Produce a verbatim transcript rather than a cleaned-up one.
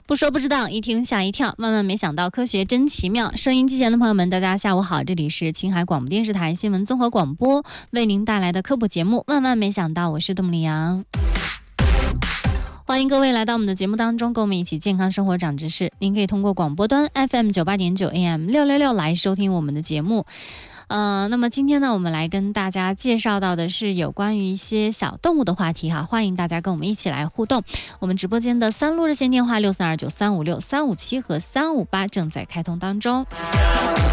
不说不知道，一听吓一跳，万万没想到，科学真奇妙。收音机前的朋友们，大家下午好，这里是青海广播电视台新闻综合广播为您带来的科普节目《万万没想到》，我是杜木里阳。欢迎各位来到我们的节目当中，跟我们一起健康生活长知识。您可以通过广播端 F M 九八点九 A M 六六六来收听我们的节目。呃，那么今天呢，我们来跟大家介绍到的是有关于一些小动物的话题哈，欢迎大家跟我们一起来互动。我们直播间的三路热线电话六三二九三五六三五七和三五八正在开通当中。